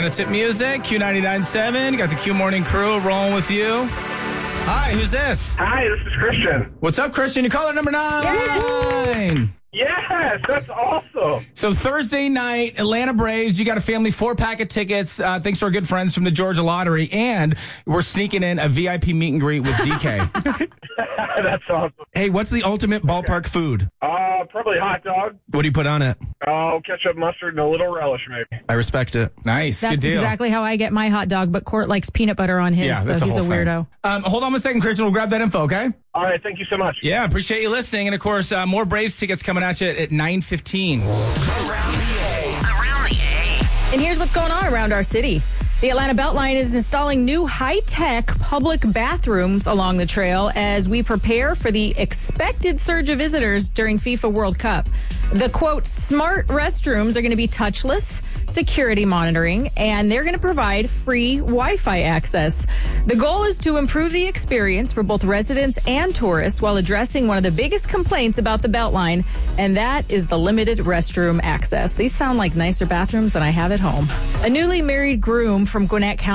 Innocent Music, Q99.7. Got the Q Morning Crew rolling with you. Hi, who's this? Hi, this is Christian. What's up, Christian? You caller number 9. Yes! Yes, that's awesome. So Thursday night, Atlanta Braves, you got a family 4-pack of tickets, thanks to our good friends from the Georgia Lottery, and we're sneaking in a VIP meet and greet with DK. That's awesome. Hey, what's the ultimate ballpark food? Probably hot dog. What do you put on it? Ketchup, mustard, and a little relish, maybe. I respect it. Nice, good That's deal. exactly how I get my hot dog, but Court likes peanut butter on his, Yeah, so that's he's a whole thing. weirdo. Hold on 1 second, Christian. We'll grab that info, okay? All right, thank you so much. Yeah, appreciate you listening. And, of course, more Braves tickets coming at you at 9:15. Around the A. And here's what's going on around our city. The Atlanta Beltline is installing new high-tech public bathrooms along the trail as we prepare for the expected surge of visitors during FIFA World Cup. The, quote, smart restrooms are going to be touchless, security monitoring, and they're going to provide free Wi-Fi access. The goal is to improve the experience for both residents and tourists while addressing one of the biggest complaints about the Beltline, and that is the limited restroom access. These sound like nicer bathrooms than I have at home. A newly married groom from Gwinnett County